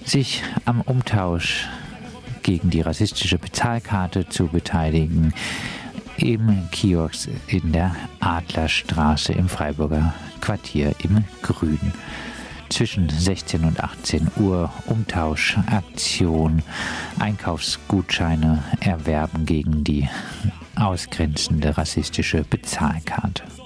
sich am Umtausch gegen die rassistische Bezahlkarte zu beteiligen, im Kiosk in der Adlerstraße im Freiburger Quartier im Grün. Zwischen 16 und 18 Uhr Umtauschaktion, Einkaufsgutscheine erwerben gegen die ausgrenzende rassistische Bezahlkarte.